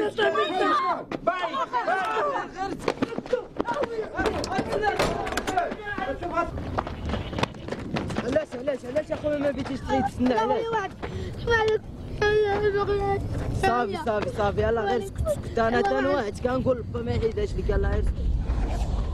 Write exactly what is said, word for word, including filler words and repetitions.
علاش علاش علاش اخويا ما بغيتيش تسنى علاش؟ صافي صافي صافي يلاه غير سكت سكت انا حتى انا واحد كنقول با ما يحيدهاش لك يلاه غير سكت.